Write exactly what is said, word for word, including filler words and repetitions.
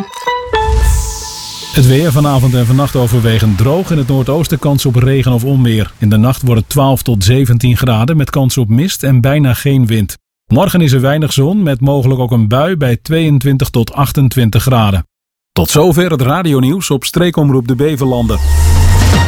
Het weer vanavond en vannacht overwegend droog. In het noordoosten kans op regen of onweer. In de nacht wordt het twaalf tot zeventien graden met kans op mist en bijna geen wind. Morgen is er weinig zon met mogelijk ook een bui bij tweeëntwintig tot achtentwintig graden. Tot zover het radionieuws op Streekomroep de Beverlanden.